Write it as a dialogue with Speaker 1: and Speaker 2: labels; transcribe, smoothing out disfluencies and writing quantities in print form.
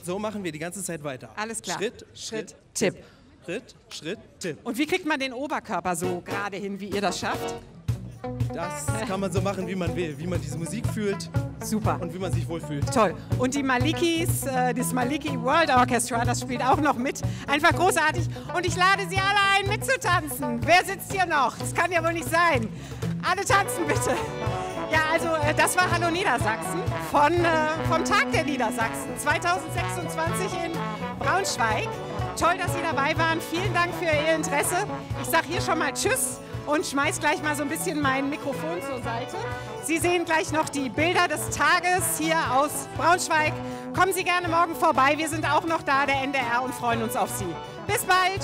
Speaker 1: so machen wir die ganze Zeit weiter.
Speaker 2: Alles klar.
Speaker 1: Schritt,
Speaker 2: Tipp.
Speaker 1: Schritt, Schritt, Tipp.
Speaker 2: Und wie kriegt man den Oberkörper so gerade hin, wie ihr das schafft?
Speaker 1: Das kann man so machen, wie man will, wie man diese Musik fühlt.
Speaker 2: Super.
Speaker 1: Und wie man sich wohlfühlt.
Speaker 2: Toll. Und die Malikis, das Maliki World Orchestra, das spielt auch noch mit. Einfach großartig. Und ich lade Sie alle ein, mitzutanzen. Wer sitzt hier noch? Das kann ja wohl nicht sein. Alle tanzen bitte. Ja, also das war Hallo Niedersachsen vom Tag der Niedersachsen 2026 in Braunschweig. Toll, dass Sie dabei waren. Vielen Dank für Ihr Interesse. Ich sage hier schon mal Tschüss und schmeiß gleich mal so ein bisschen mein Mikrofon zur Seite. Sie sehen gleich noch die Bilder des Tages hier aus Braunschweig. Kommen Sie gerne morgen vorbei. Wir sind auch noch da, der NDR, und freuen uns auf Sie. Bis bald!